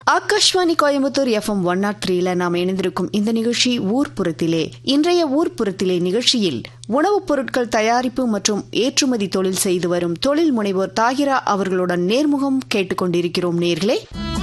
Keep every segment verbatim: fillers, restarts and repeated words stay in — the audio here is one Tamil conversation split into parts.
Akashvani Coimbatore FM one not த்ரீல நாம் இணைந்திருக்கும் இந்த நிகழ்ச்சி ஊர்ப்புறத்திலே. இன்றைய ஊர்ப்புறத்திலே நிகழ்ச்சியில் உணவுப் பொருட்கள் தயாரிப்பு மற்றும் ஏற்றுமதி தொழில் செய்து வரும் தொழில் முனைவோர் தாகிரா அவர்களுடன் நேர்முகம் கேட்டுக்கொண்டிருக்கிறோம் நேர்களே.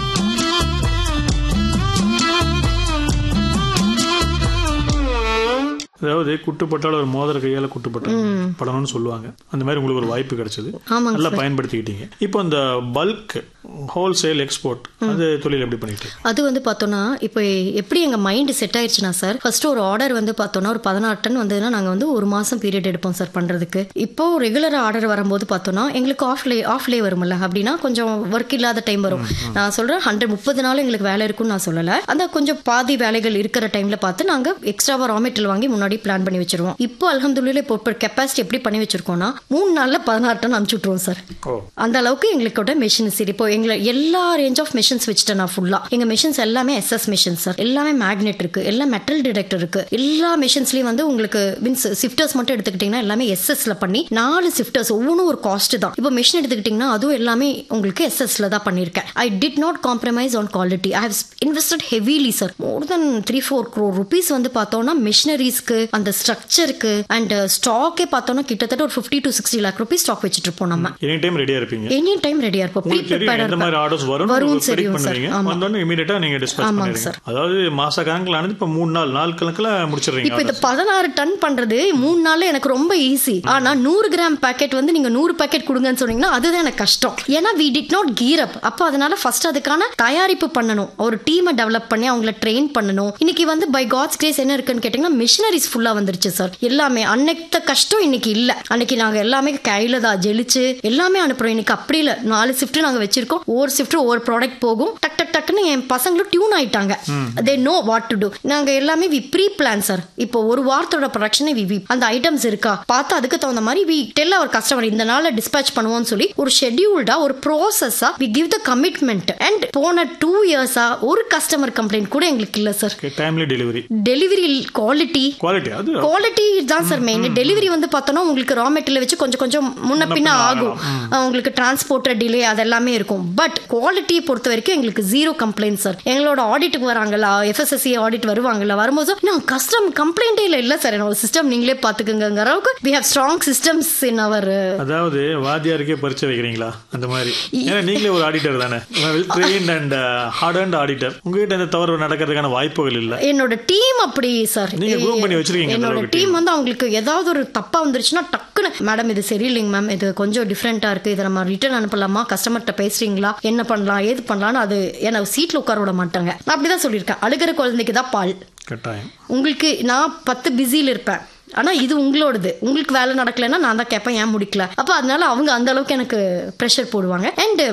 அதாவது குட்டுப்பட்டால் ஒரு மோதிர கையால குட்டுப்பட்ட படணும்னு சொல்லுவாங்க. அந்த மாதிரி உங்களுக்கு ஒரு வாய்ப்பு கிடைச்சது, நல்லா பயன்படுத்திக்கிட்டீங்க. இப்போ அந்த பல்க் ஹோல்சேல் எக்ஸ்போர்ட் அது தொழில் எப்படி பண்ணிட்டு? அது வந்து பார்த்தோம்னா இப்போ எப்படி எங்க மைண்ட் செட் ஆயிடுச்சுன்னா சார், ஃபர்ஸ்ட் ஒரு ஆர்டர் வந்து பார்த்தோம்னா ஒரு பதினாறு டன் வந்ததுன்னா நாங்க வந்து ஒரு மாசம் பீரியட் எடுப்போம் சார் பண்றதுக்கு. இப்போ ரெகுலரா ஆர்டர் வரும்போது பார்த்தோம்னா எங்களுக்கு ஆஃப்லே ஆஃப்லே வரும்ல, அப்படின்னா கொஞ்சம் ஒர்க் இல்லாத டைம் வரும். நான் சொல்றேன் ஹண்ட்ரட் முப்பது நாள் எங்களுக்கு வேலை இருக்குன்னு நான் சொல்லல. அந்த கொஞ்சம் பாதி வேலைகள் இருக்கிற டைம்ல பார்த்து நாங்க எக்ஸ்ட்ராவா ரா மெட்டீரியல் வாங்கி முன்னாடி பிளான் பண்ணி வச்சிருவோம். இப்போ அல்ஹம்துலில்லாஹ் இப்போ கெப்பாசிட்டி எப்படி பண்ணி வச்சிருக்கோம்னா மூணு நாள்ல பதினாறு டன் அனுப்பிச்சு விட்டுருவோம் சார். அந்த அளவுக்கு எங்களுக்கு மெஷின்ஸ் இப்போ எங்களை எல்லா ரேஞ்ச் ஆஃப் மெஷின்ஸ் வச்சுட்டேன் நான் ஃபுல்லா. எங்க மெஷின்ஸ் எல்லாமே எஸ்எஸ் மெஷின்ஸ் சார், எல்லாமே மேக்னெட் இருக்கு, எல்லாம் மெட்டல் டிடெக்டர் இருக்கு. எல்லா மெஷின்ஸ்லயும் வந்து உங்களுக்கு மீன்ஸ் ஷிஃப்டர்ஸ் மட்டும் எடுத்துக்கிட்டீங்கன்னா எல்லாமே எஸ்எஸ்ல பண்ணி நாலு ஷிஃப்டர்ஸ் ஒவ்வொன்றும் ஒரு காஸ்ட் தான். இப்போ மெஷின் எடுத்துக்கிட்டீங்கன்னா அதுவும் எல்லாமே உங்களுக்கு எஸ்எஸ்ல தான் பண்ணிருக்கேன். I did not compromise on quality. I have invested heavily sir, more then three four crore rupees வந்து பார்த்தோம்னா மிஷினரிஸ்க்கு அந்த ஸ்ட்ரக்சருக்கு அண்ட் ஸ்டாக்கே பார்த்தோம்னா கிட்டத்தட்ட ஒரு fifty to sixty lakh rupees stock வச்சுட்டு இருப்போம். நம்ம எனி டைம் ரெடியா இருப்பீங்க, எனி டைம் ரெடியா இருப்போம். எந்த மாதிரி ஆர்டர்ஸ் வரும் வரும் தெரியும் சார். வந்தோனே இமிடியேட்டா நீங்க டிஸ்பேட்ச் பண்ணுவீங்க. அதாவது மாச கணக்குல ஆனது இப்ப மூணு நாள் நாள் கணக்குல முடிச்சிடுறீங்க. இப்போ இந்த பதினாறு டன் பண்றது மூணு நாள்ல எனக்கு ரொம்ப ஈஸி. ஆனா நூறு கிராம் பாக்கெட் வந்து நீங்க நூறு பாக்கெட் கொடுங்கன்னு சொன்னீங்கன்னா அதுதான் எனக்கு கஷ்டம். ஏன்னா we did not gear up. அப்போ அதனால ஃபர்ஸ்ட் அதுக்கான தயாரிப்பு பண்ணணும், ஒரு டீமை டெவலப் பண்ணி அவங்கள ட்ரெயின் பண்ணணும். இன்னைக்கு வந்து பை காட்ஸ் கிரேஸ் என்ன இருக்குன்னு கேட்டீங்கன்னா மிஷினரிஸ் ஃபுல்லா வந்துருச்சு சார். எல்லாமே அன்னைக்கு கஷ்டம் இன்னைக்கு இல்ல. அன்னைக்கு நாங்க எல்லாமே கையில தான் ஜெலிச்சு எல்லாமே அனுப்புறோம். இன்னைக்கு அப்படி இல்ல, நாலு ஷிஃப்ட் நாங்க வச்சிருக்கோம், ஒவ்வொரு ஷிஃப்ட் ஒவ்வொரு ப்ராடக்ட் போகும். டக் டக் டக்குன்னு என் பசங்களும் டியூன் ஆயிட்டாங்க. they know what to do. நாங்க எல்லாமே we pre plan சார். இப்போ ஒரு வாரத்தோட ப்ரொடக்ஷனை வி அந்த ஐட்டம்ஸ் இருக்கா பார்த்து அதுக்கு தகுந்த மாதிரி we tell our customer இந்த நாள்ல டிஸ்பேட்ச் பண்ணுவோம்னு சொல்லி ஒரு ஷெட்யூல்டா ஒரு ப்ராசஸா we give the commitment. and போன டூ இயர்ஸா ஒரு கஸ்டமர் கம்ப்ளைண்ட் கூட எங்களுக்கு இல்ல sir. Timely delivery delivery quality quality அது குவாலிட்டி தான் சார் மெயின். டெலிவரி வந்து பார்த்தோம்னா உங்களுக்கு ரா மெட்டீரியல் வச்சு கொஞ்சம் கொஞ்சம் முன்ன பின்ன ஆகும், உங்களுக்கு டிரான்ஸ்போர்ட்டர் டிலே அதெல்லாமே இருக்கும். பட் குவாலிட்டியை பொறுத்த வரைக்கும் எங்களுக்கு ஜீரோ கம்ப்ளைண்ட் சார். எங்களோட ஆடிட்டுக்கு வராங்களா, எஃப்எஸ்எஸ்சி ஆடிட் வருவாங்களா, வரும்போது நான் கஸ்டம் கம்ப்ளைண்டே இல்ல இல்ல சார் என்னோட சிஸ்டம் நீங்களே பாத்துக்கங்கற அளவுக்கு we have strong systems in our. அதாவது வாத்தியாருக்கே பரிச்சை வைக்கிறீங்களா அந்த மாதிரி? ஏன்னா நீங்களே ஒரு ஆடிட்டர் தானே, well trained and heart and auditor. உங்ககிட்ட இந்த தவறு நடக்கிறதுக்கான வாய்ப்புகள் இல்ல. என்னோட டீம் அப்படி சார், நீங்க குரூப் பண்ணி வச்சிருக்கீங்க. என்னோட டீம் வந்து அவங்களுக்கு ஏதாவது ஒரு தப்பா வந்துருச்சுன்னா டக்குன்னு மேடம் இது சரியில்லைங்க மேம், இது கொஞ்சம் டிஃப்ரெண்டா இருக்கு, இதை நம்ம ரிட்டர்ன் அனுப்பலாமா, கஸ்டமர்கிட்ட பேசுறீங்களா, என்ன பண்ணலாம் ஏது பண்ணலாம்னு அது என்ன சீட்ல உட்கார விட மாட்டாங்க. நான் அப்படிதான் சொல்லியிருக்கேன், அழுகிற குழந்தைக்கு தான் பால் கட்டாயம். உங்களுக்கு நான் பத்து பிஸியில் இருப்பேன், ஆனா இது உங்களோடது, உங்களுக்கு வேலை நடக்கலன்னா நான் தான் கேட்பேன் ஏன் முடிக்கல. அப்ப அதனால அவங்க அந்த அளவுக்கு எனக்கு ப்ரெஷர் போடுவாங்க. அண்ட்